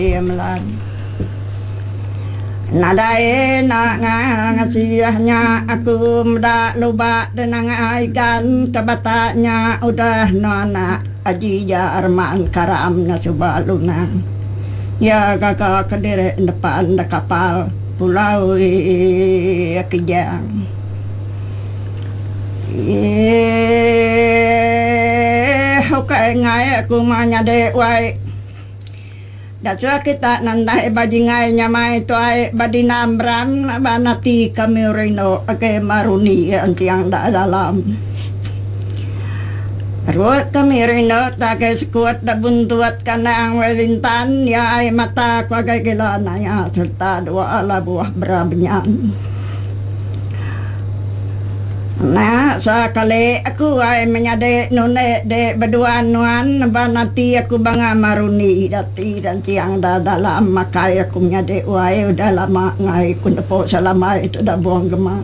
Melan nadai na ngasiahnya aku muda luba denang aikan kebatanya udah nona aji arman karamnya subalunang ya kakak kedere depan da kapal pulau Kijang okay ngai aku manyade wai Datua kita nandai badingai nyamai tuai badinam bram banati kami rino ake maruni antiang da dalam. Ruat kami rino take sekuat da buntuat kanang welintan ya ai mata ko ake kilana ya serta dua ala buah beramnyan. Nah, sakali aku ay menyade nune de berdua nuan banati aku banga maruni dati dan siang dah dalam makai aku menyade wai udah lama ngai kundepo selama itu dah buang geman.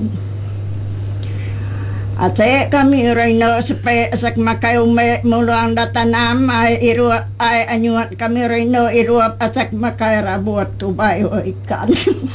Ate kami rino sepe sak makai ume muluang datanam ay iru ay anyuat kami rino iru asak makai rabuat tubai ikan.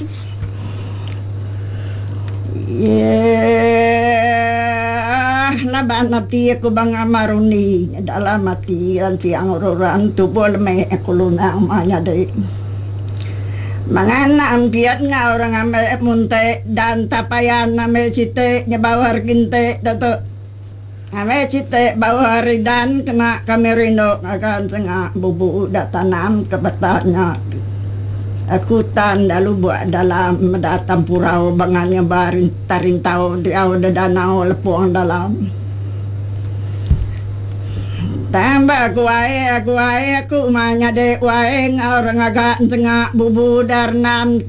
Laban nanti aku bang maruni dalam mati dan siang orang tu boleh aku lunang mana deh. Mangana ambiat nga orang ame munte dan tapayan ame cite nyabawar kinte dato ame cite bawar dan kena kamerino akan tengah bubu datanam kebatanya. Aku tan lalu buat dalam datang purau bangannya barin tarintau di awal danau lepuang dalam. Tambah aku manya dek wae orang agak tengah bubu darnam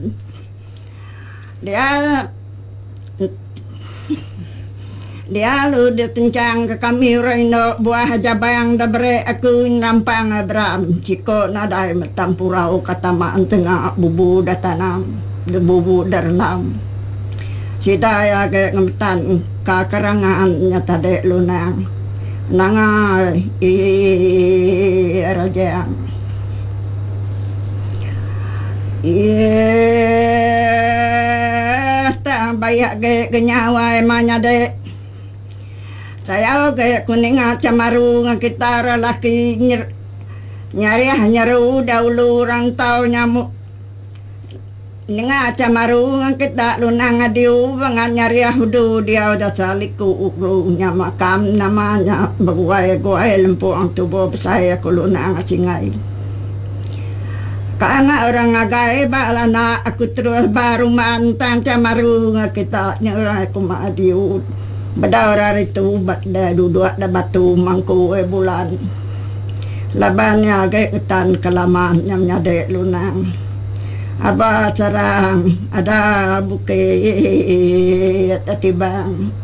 dia lu dia tencang ke kami rino buah jabayang dabre aku nampang abram ciko nadai metampurau kata maan tengah bubu datanam de bubu darnam sidaya ke ngemetan kakarangan nyata dek lunang nangai rajang tak bayak ke nyawa emanya dek saya kayak kuning camaru kita laki nyari nyaru dahulu orang tahu nyamuk ninga camaru kita lunang adiu bangan nyari hudu dia udah saliku ukrunya makam namanya beguai lempuang tubuh saya kulunang singai karena orang agai balana aku terus baru mantan camaru kita nyari aku adiu Badaura itu dah duduk ada batu mangku bulan labannya agak hutan kelamaan yang nyade lunang apa carang ada bukit tibang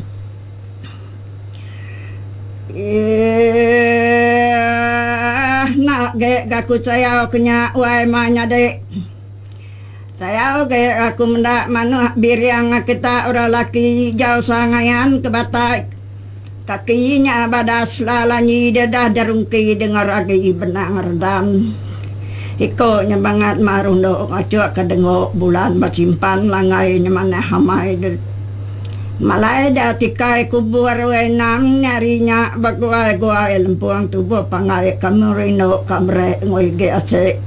nak gaku saya kenya wai manya dek saya aku mendak manu biriang kita orang laki jauh sangayan ke batai kakinya badas lalanyi dia dah jarungki dengar lagi benang redam ikonya banget marundo ngacuk kedengok bulan bersimpan langai nyamane hamai malai dah tikai kubur wenang nyarinya baguai lempuang tubuh pangai kamerino kamre ngoi gease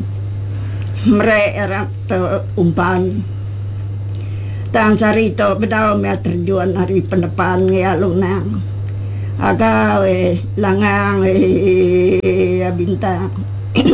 mereka umpan tang sarito bedaw me terjuan hari pendepan ya lunang agawe langang bintang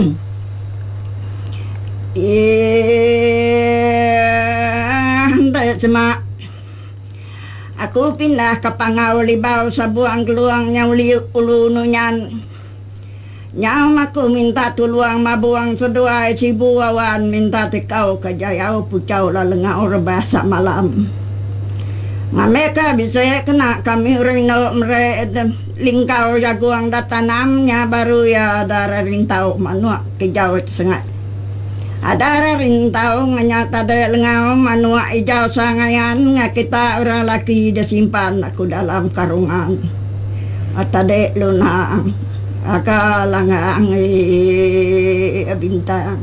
ndak semak aku pindah ke Pangau Libau sabuang keluangnya ulu nunyan nyam aku minta tuluang mabuang sedua cibu awan minta tikau kajayau pucau lalengau rebasa malam Mereka bisa kena kami rino lingkau jaguang datanamnya baru ya ada rintau manua kijau sengat ada rintau nganyata de lengau manua ijau sangayan kita orang laki disimpan aku dalam karungan atade lunang akalangang bintang.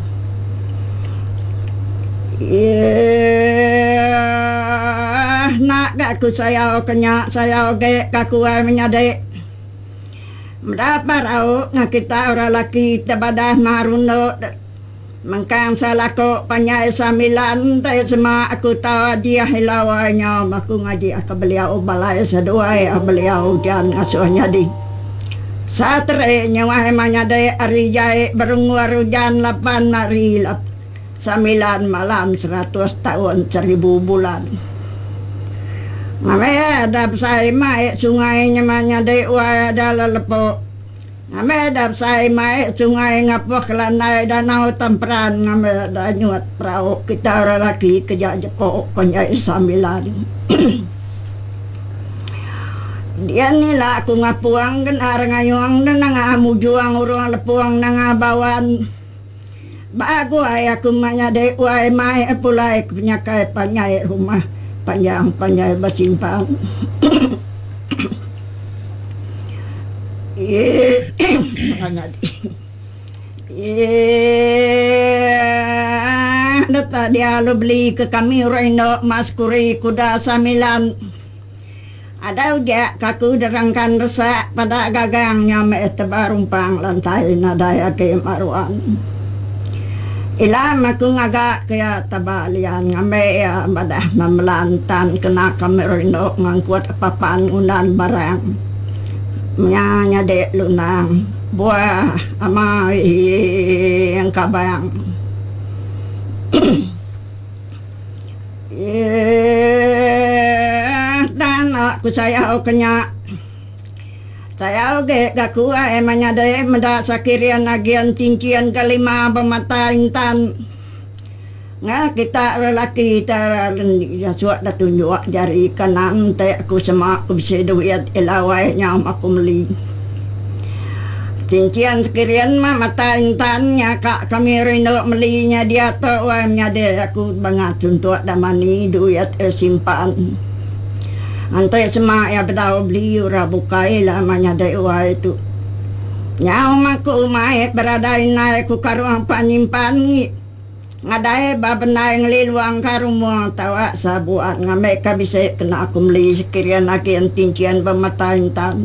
Nak aku saya kenya saya ge kaku menyade. Mendapat au ngakita ora laki tebadah maruno mangkang salako panyai samilan tay sema aku tahu dia hilawanya maku ngadi aku beliau balai seduai beliau dan asuhnya di satre nyawa emanya de arijai berungwarujan 8 hari 9 malam 100 tahun 1000 bulan. Ngame dap sai mai sungai nyamanya de wa ada lepo. Ngame dap sai mai sungai ngapok lanai danau tempran ngame da nyuat perahu kita orang laki kerja jepok panyai samilan. Dia ni lah aku ngapuang kan arang ayuang dan nangamu juang urang lepuang nangabawan. Bagu ay aku manya de uai mai pulai penyakai panyai rumah panjang bersimpan. Data dia lo beli ke kami Reno maskuri kuda samilan. Ada uja kaku derangkan resak pada gagangnya me tebarumpang lantai nadaya ke maruan. Ilam aku ngagak kaya tabalian ngame ya badah memelantan kena kami Reno ngangkuat papan unan barang. Nyanya dek lunang buah ama yang kabang. Dan aku saya kenya saya oke gaku emangnya dek mendak sakirian agian tincian kelima pemata intan. Nga kita lelaki kita suat dah tunjuk jari kanan te aku semak aku bisa duit elawai nyam aku meli. Cincian sekirian mah mata intannya kak kami Reno melinya dia tu wamnya de aku bangat tuntuk dah mani duit simpan. Antai semak ya bedau beli ura bukai lah manya de wai tu. Nyau maku mai beradai naik ku karuang panyimpan ngadai babenai ngeliluang karumua tawa sabuat ngame ka bisa kena aku meli sekirian agian tincian pemata intan.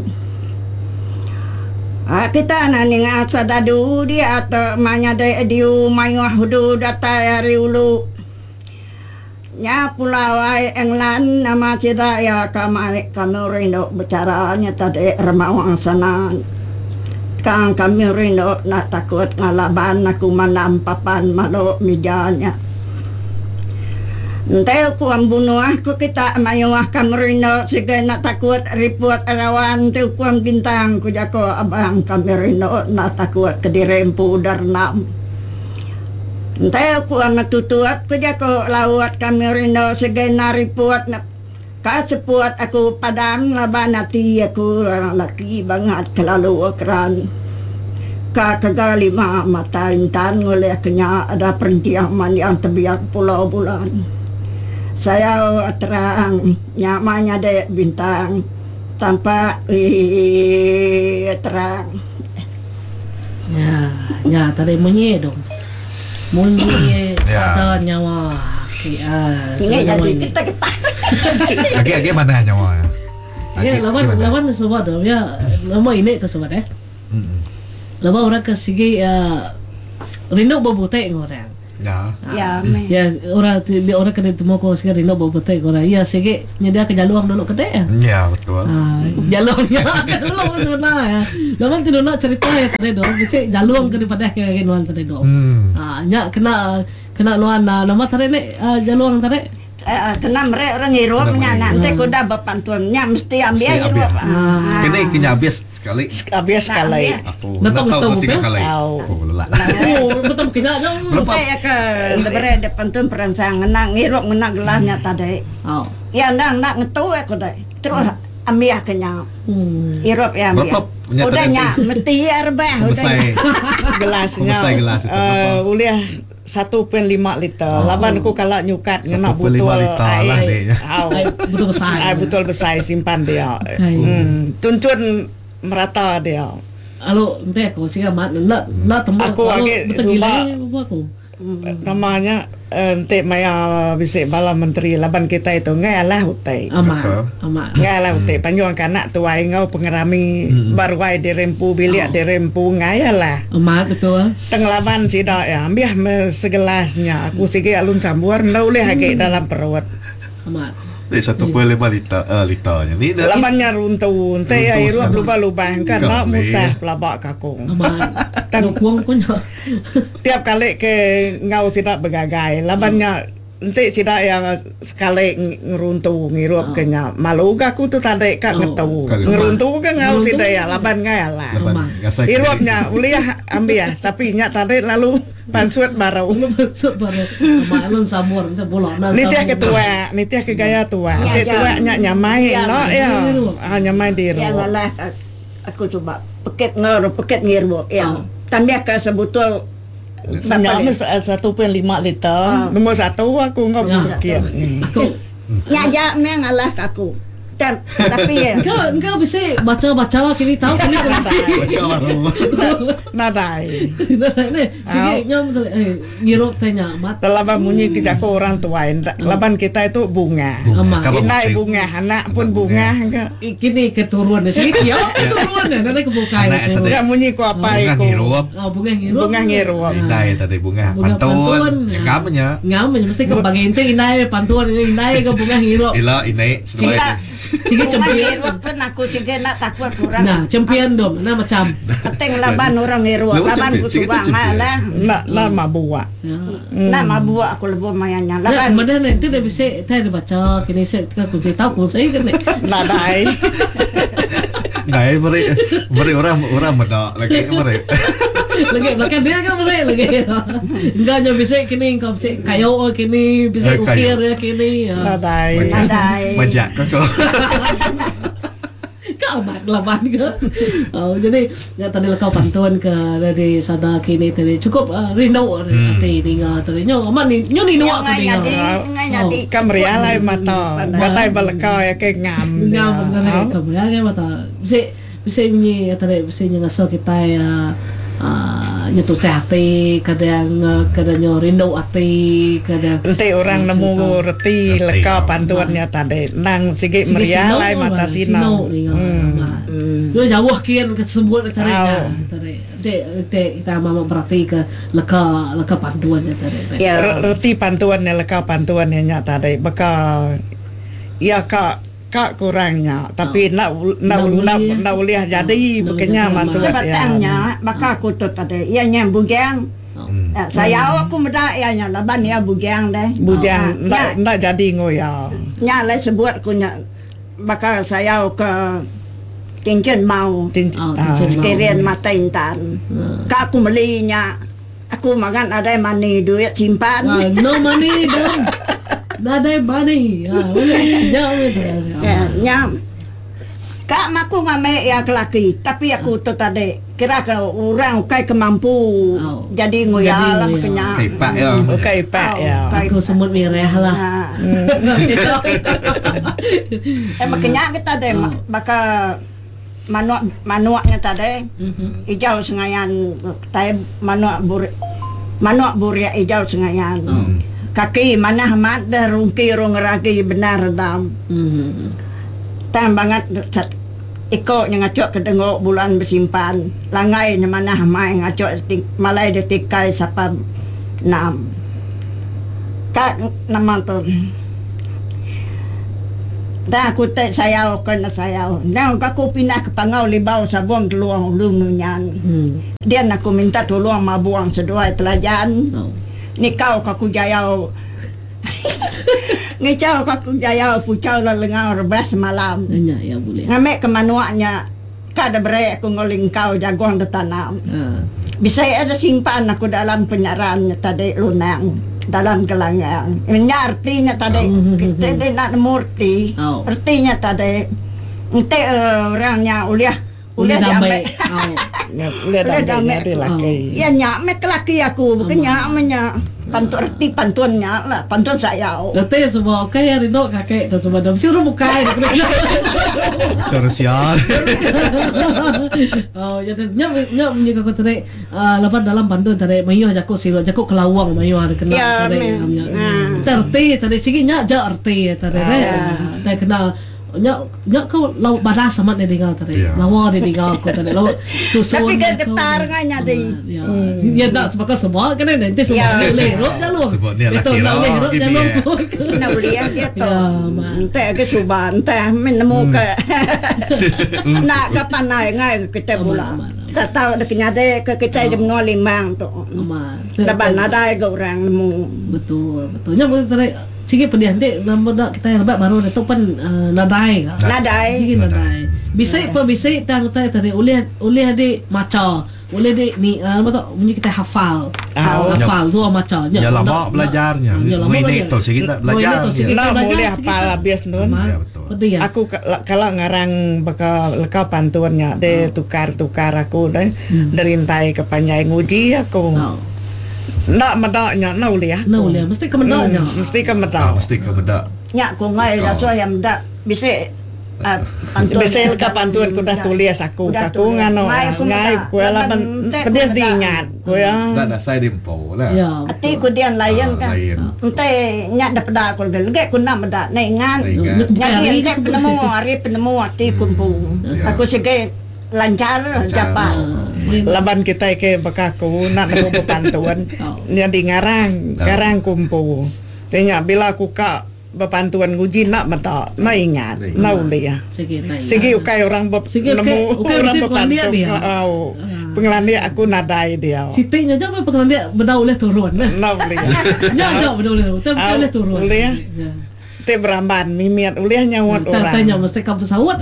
Kita nani ngasa dadu dia atau manya de diu mayuah hudu data hari ulu. Nya pulawai englan nama cita ya kami Reno bicaranya tadi remawang sana. Kang kami Reno nak takut ngalaban aku manam papan malo mijanya. Entah aku ambunuh aku kita mayuah kami Reno sige nak takut report rawan tu kuam bintang ku jako abang kami Reno nak takut kedirempu darnam. Entah aku amat tutuat ku jako lawat kami Reno sige na report nak kasepuat aku padam laban hati aku laki banget kelalu keran kagagali mata intan oleh kenya ada perintiaman yang terbiak pulau bulan. Saya terang nyamanya de bintang tanpa terang. Ya tadi munyi dong. Munyi sadar nyawa. Ini jadi kita. Lagi mana nyawa? Ya lawan sobat dong ya. Lama ini tu sobat lama orang kesigi Rino bobote orang. Ya orang kena temu ko sige Rino bobote orang. Ya sige nyedia ke jaluang dulu kede ya. Ya betul. Jaluangnya dulu sebenarnya. Lawan tidak nak cerita ya kede dong. Bisa jaluang ke daripada ke nuan tadi dong. Nya kena nuan nama tadi ni jaluang tadi. Kena mereka orang Eropnya nanti kuda berpantuannya mesti ambil Eropa. Kena ikinya habis sekali. Habis sekali. Betul betul 3 kali. Lelah. Betul kena dong. Lupa ya ke lebaran pantun perangsang nang Erop nang gelahnya tadi. Ya nang ngetu aku dah. Terus ambil kenyang. Erop ya ambil. Udahnya mesti arbah udah. Gelasnya. Uliah 1.5 liter. Laban aku kalau nyukat kena 1.5 liter lah dia. Betul besar. Betul besar simpan dia. Tuncun merata dia. Alo, ente aku sih amat nak temu Aku agak gila aku. Namanya ente maya bisik bala menteri laban kita itu ngalah utai. Amat. Ngalah utai panjang kanak tuai ngau pengerami baruai dirempu bilik dirempu ngayalah. Amat betul. Teng laban sida ya ambiah segelasnya aku sige alun sambuar ndauleh agak dalam perut. Amat. Di 1.5 liternya ni dah. Labannya runtuh, teh air lubang-lubang kan nak mutah pelabak kakung. Amat. Tang kuang punya. Tiap kali ke ngau sidak begagai, labannya ente sidak yang sekali ngeruntuh ngirup kenya malu aku tu tadi kak ngetau ngeruntuh kan ngau sidak ya laban ngaya lah. Irupnya uliah ambil tapi nya tadi lalu pansuat baru. Malun samur ente bolak. Nitiah ketua, nitiah ke gaya tua. Tua nya nyamai no ya. Nyamai di ya ngalah aku coba peket ngirup ya. Tambah ke sebutul Sama 1.5 liter. Nombor 1 aku ngau sikit. Nyajak me ngalah aku. Tapi ya engkau bisa baca kini tahu kini Baca baru. Nadai. Sige nyom ngirup tanya mat. Laban bunyi kejako orang tua. Laban kita itu bunga. Inai bunga, anak pun bunga. Kini keturunan sige yo keturunan nanti kebukai. Enggak bunyi ku apa itu? Bunga ngirup. Inai tadi bunga pantun. Ngamanya mesti ke bagian itu inai pantun inai ke bunga ngirup. Ila inai sesuai. Sige cempian pun aku sige nak takut kurang. Nah, cempian dom, nah macam. Penting laban orang ngirup, laban ku subang lah. Nak mabua. Nak mabua aku lebih mayanya. Laban. Mana nanti dah bisa, saya baca kini saya aku tahu saya kan. Nadai. Ngai beri orang medak lagi beri. Lagi belakang dia kan boleh lagi. Enggak nyo bisa kini kau bisa kayo kini bisa ukir ya kini. Nadai. Majak kau. Kau mat laban ke. Jadi ya tadi kau pantun ke dari sada kini tadi cukup rindu hati ninga tadi nyo aman nyo ni nuak tadi. Ngai Kamria lai mata. Batai balakau ya ke ngam. Ngam benar kamria ke mata. Bisa ni tadi bisa ngaso kita ya nyetu sehati kadang rindu hati kadang ente orang nemu reti leka pantuannya tadi nang sige meriah lai mata sinau yo jauh kian kesebut tadi kita mama berarti ke leka pantuannya tadi ya reti pantuannya leka pantuannya nya tadi bakal ya kak kurangnya tapi nak uliah jadi bekenya masuk sebatangnya bakal aku tu tadi ia nya bugang saya aku muda ia nya laban ia bugang deh bujang ndak jadi ngoya nya lai sebut ku nya bakal saya ke cincin mau sekalian mata intan kak aku belinya aku makan ada money duit simpan no money dong. Nadai bani, nyam. Kak maku mame ya kelaki, tapi aku tu tadi kira ke orang kai kemampu, jadi ngoyalah kenya. Kaipak ya. Kaipak ya. Aku semut merah lah. Makanya kita deh bakal manuaknya tadi, hijau sengayan, tay manuak buria hijau sengayan. Kaki mana mat dah rungki rong ragi benar dam. Tam banget ikut yang ngacok kedengok bulan bersimpan. Langai yang mana mai ngacok malai detikai sapa nam. Kak nama tu. Dah aku tak sayau kena sayau. Nah aku pindah ke Pangau Libau Sabong Teluang Lununyan. Dia nak aku minta tolong mabuang sedua telajan. Ni kau kaku jayau ngicau kaku jayau pucau lelengau rebas malam ya boleh ngamek ke manuaknya kada bere aku ngoling kau jagoan detanam bisa ada simpan aku dalam penyarannya tadi lunang dalam gelangang ini artinya tadi kita nak murti artinya tadi ente orangnya uliah Uli damai. Uli damai dia laki. Ya nyak mek laki aku bukan nyak menya pantuannya lah pantuan saya. Nanti semua kaya Rino kakek dan semua dom siru bukai. Cara sial. Jadi nyak menjaga kau tadi lepas dalam pantuan tadi mayu jago silo jago kelawang mayu ada kena tadi. Terti tadi sikit nyak jauh arti tadi. Tadi kena nyak kau laut badas sama ni dengar tadi. Lawa dia dengar kau tadi. Laut tusun. Tapi kan getar nganya deh. Ya nak sebab semua kan nanti semua boleh rot jalur. Sebab ni laki rot jalur. Nak boleh dia tu. Teh ke suban teh menemu ke. Nak kapan naik ngai kita pula. Tak tahu dah kenyade ke kita jam 05 tu. Dapat nadai ke orang nemu. Betul. Nyak boleh tadi. Sikit pedih nanti nak kita yang lebat baru itu pun nadai. Sikit nadai. Bisik tadi oleh adik maca. Oleh adik ni apa tu bunyi kita hafal. Hafal dua maca. Ya lama belajarnya. Ini tu sikit tak belajar. Nak boleh hafal habis nun. Aku kalau ngarang bakal lekau pantuannya dia tukar aku dah derintai ke panjai nguji aku. Nak medaknya, nak uliah. Mesti kemedaknya. Mesti kemedak. Nyak ko ngai la so yang dak bisa Bisa ka pantuan ko dah tulis aku ngano ngai ko la pedes diingat ko ya. Dah sai dimpo lah. Ati ko dian layan kan. Ente nyak dah pada ko gelge ko na meda nengan. Nyak penemu ati kumpu. Aku sige lancar dapat. Laban kita ke bakaku nak nemu pantuan nya di ngarang kumpu. Tanya bila aku ka berpantuan nguji nak mata nak ingat nak uliah segi ukai orang nemu orang berpantuan penglandia aku nadai dia sitiknya jangan penglandia benda boleh turun nak uliah jangan boleh turun uliah te beramban mimiat uliah nyawat orang tanya mesti kamu sawat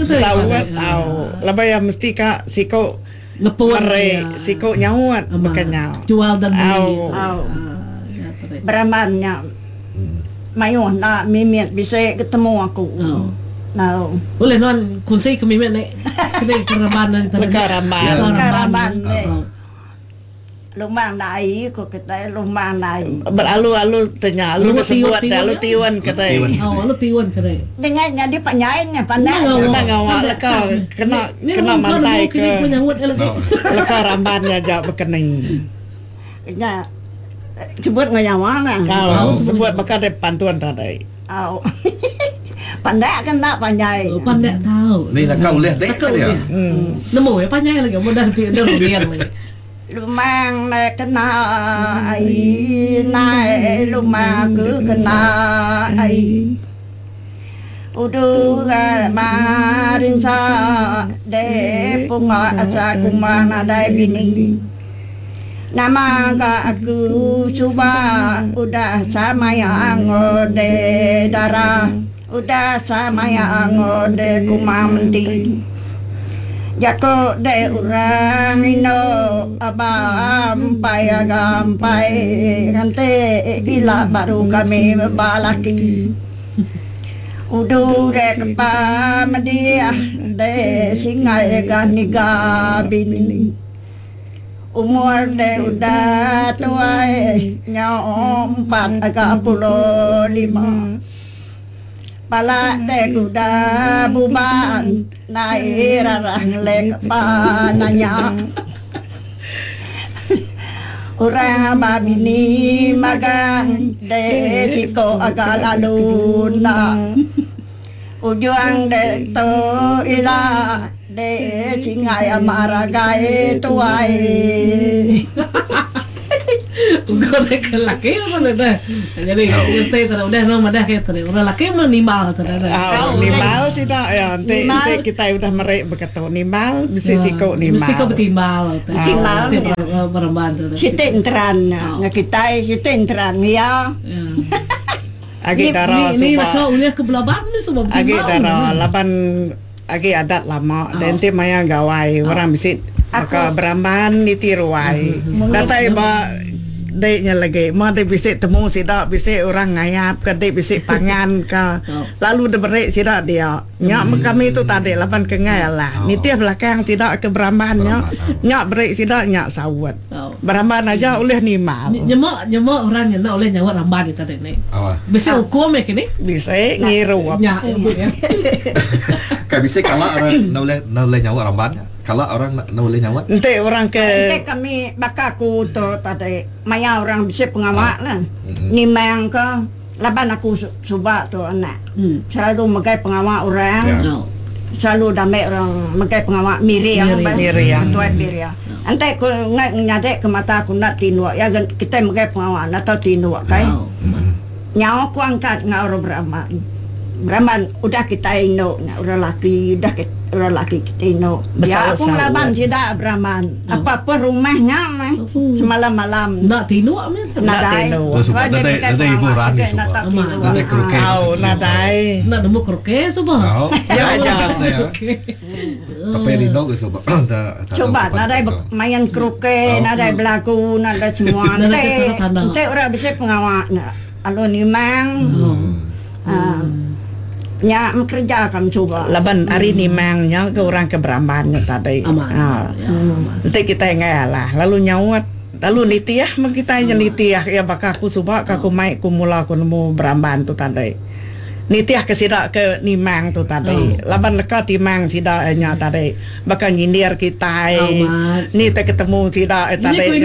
lebih ya mesti ka siko ngepun siko nyawat makanya jual dan beli berambannya mayo nak mimiat bisa ketemu aku. Boleh non kunci ke mimiat nek kena kerabanan kerabanan lumang dai ko kita lumang dai beralu tanya alu sebut alu tiwan kata alu tiwan kata dengannya dia panyainnya pandai ngawak leka kena mantai ke leka rambannya jak bekening nya sebut ngayawan lah. Sebut bakal ada pantuan tadi. Pandai kan tak pandai. Pandai tahu. Ni nak kau lihat dek dia. Nemu ya pandai lagi. Mudah biar lagi. Lumang nak kena ai nai lumang cứ kena ai. Udu marin sa de punga asa kumana dai bini. Nama ka aku cuba udah sama yang ngode darah udah sama yang ngode kumamenti jako de urang ino abam paya gampai nanti gila baru kami balaki udu de kepa media de singai ganiga bini umur de udah tua nyom 45 pala de udah buban naik rarang lek pananya orang babini magang de siko agak laluna ujung de to ila de singai amaragai tuai Gorek laki apa dah? Jadi ngerti tadi udah nama dah tadi orang laki mah nimbal tadi. Nimbal sih dah ya. Nanti kita udah merek begitu nimbal bisa siko nimbal. Mesti kau betimbal. Timbal beremban tadi. Sitentran, kita sitentran ya. Agi darah semua. Ni nak uliah ke belaban ni semua. Agi darah laban agi adat lama. Nanti maya gawai orang bisa maka beramban ditiruai. Datai ba deknya lagi mau dia bisik temu sidak bisik orang ngayap ke dek bisik pangan ke lalu dia berik sidak dia nyak kami itu tadi lapan kengai lah ni tiap belakang sidak ke berambannya nyak berik sidak nyak sawat beramban aja oleh nimal nyemak orang yang nak oleh nyawa ramban kita tadi ni bisa hukum ya kini bisa ngiru ya kan bisa kalau orang nak oleh nyawa ramban kalau orang nak boleh nyawat ente orang ke ente kami bakaku tu tadi maya orang bisa pengawak lah ni mayang ke laban aku subak tu anak selalu magai pengawak orang selalu damai orang magai pengawak Miriam tuan Miriam ente aku nyadek ke mata aku nak tinuak ya kita magai pengawak nak tahu tinuak kai nyawa aku angkat ngau orang Brahman udah kita ino orang laki orang laki kita ino ya aku laban sida Brahman apa rumahnya semalam-malam nak tinuk nadai nadai ibu rani suba nadai kroke nadai nak nemu kroke suba ya tapi rindu ke suba coba nadai main kroke nadai belagu nadai semua nanti orang bisa pengawak alun nimang nya kerja kan coba laban hari ni mangnya ke orang ke Berambannya tadi nanti kita ngalah lalu nyawat lalu nitiah kita nitiah ya bakal aku subak aku mai aku mula aku nemu Beramban tu tadi nitiah ke sidak ke nimang tu tadi laban leka timang sidak nya tadi bakal nyindir kita ni tak ketemu sidak tadi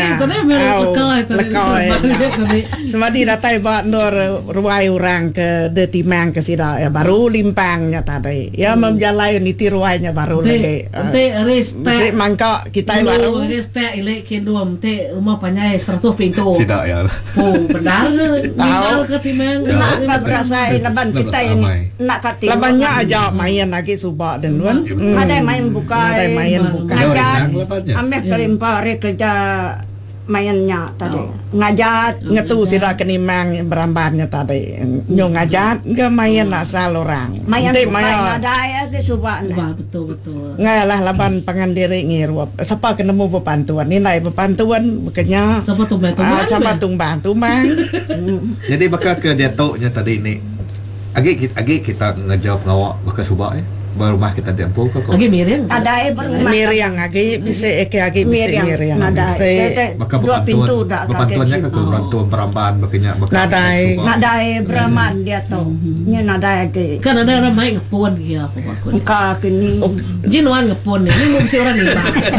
semadi datai ba nur ruai orang ke de timang ke sidak ya baru limpangnya tadi ya memjalai niti ruainya baru lagi reste mangka kita baru reste ile kedua te rumah panyai 100 pintu sidak ya benar ninggal ke timang nak berasa laban kita ini nak kati labannya aja main lagi subak dan luan ada main buka ngajar ambil kelimpah kerja mainnya tadi ngajat ngetu sida kenimang Berambannya tadi nyo ngajat ke main asal orang main ada ya ke subak betul ngalah laban pangandiri ngirup siapa kenemu pepantuan nilai pepantuan bekenya siapa tung bantu jadi bakal ke datuknya tadi ni Agi kita ngejawab ngawak bakal subak berumah kita tempo ke Agi Miriam ada berumah Miriam agi bisa agi bisa Miriam ada dua pintu dah bantuannya ke kerantuan Beramban bakanya nadai Brahman dia tu nya nadai agi kan ada orang main ngepon dia ka kini jinuan ngepon ni mesti orang ni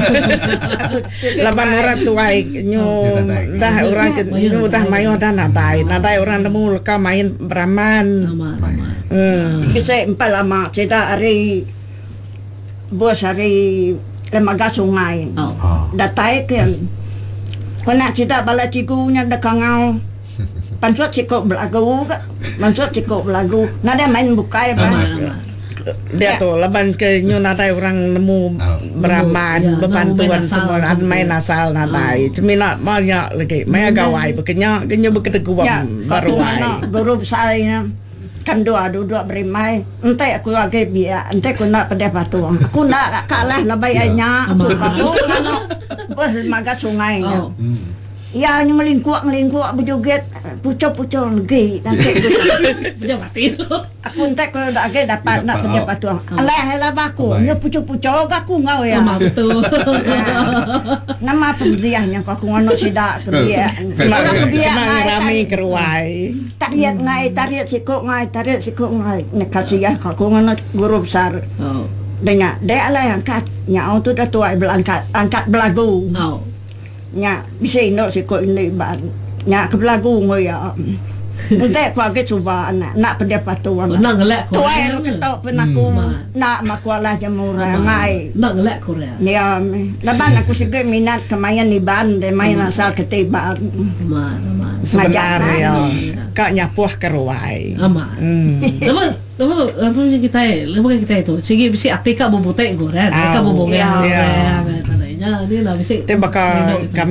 laban orang tuai nyu dah orang nyu dah mayo dah nadai orang nemu ka main Brahman bisa empat lama cerita hari bos hari lembaga sungai datai kan kena cerita bala cikunya dekangau pansut cikok belagu nada main bukai dia tu laban ke nyu nadai orang nemu Beramban bebantuan semua main asal nadai cemina banyak lagi mai gawai bekenya kenyo beketeguan baru ai grup saya kan dua berimai ente aku lagi biar ente aku nak pada patuang aku nak kalah labayanya aku bos maga sungai ya nyu melingkuak berjoget pucuk lagi nanti mati aku ente aku lagi dapat nak pada patuang alah baku nyu pucuk aku ngau ya betul nama pendiahnya aku ngono sidak pendiah rame keruai tarik sikok ngai nekasiah aku ngono guru besar dengan dia lah yang angkat nyau tu dah tua angkat belagu nya bisa indok sikok ini ban nya ke belagu ngoya nanti aku agak cuba nak pendapatan nak ngelak kau tua yang ketok penaku nak makualah jamurah ngai nak ngelak kau ya laban aku juga minat kemayan di ban dan main asal ketiba sebenarnya kak nyapuh keruai Lama kita itu sige bisi atika bobote goran mereka bobongan dia lah bisi bakal